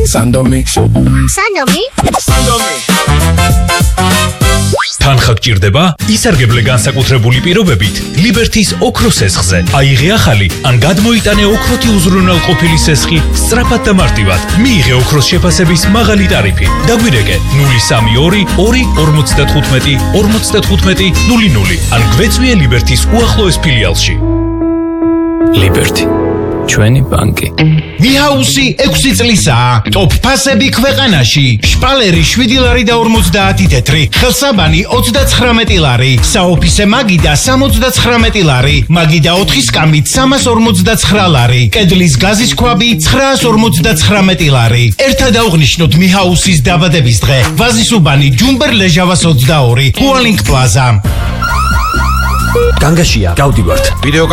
Sandomi. თანხა გჭირდება? ისარგებლე განსაკუთრებული პირობებით ლიბერთის ოქროს სესხზე. აიღე ახალი ან გადმოიტანე ოქროთი უზრუნველყოფილი სესხი სწრაფად და მარტივად. მიიღე ოქროს შეფასების მაღალი ტარიფი. დაგვირეკე 032 2 55 00 ან გვეწვიე ლიბერთის უახლოეს ფილიალში. ლიბერთი ჩვენი ბანკი. მიჰაუსი 6 წლისაა. ტოპ ფასები ქვეყანაში. შპალერი 7 ლარი და 50 თეთრი. ხელსაბანი 39 ლარი. საოფისე მაგიდა 79 ლარი. მაგიდა 4 სკამით 349 ლარი. კედლის გაზის ქვაბი 959 ლარი. ერთად აღნიშნოთ მიჰაუსის დაბადების დღე. ვაზისუბანი ჯუმბერ ლეჟავას 22. ჰუალინგ პლაზა. განგაშია გავდივართ. ვიდეო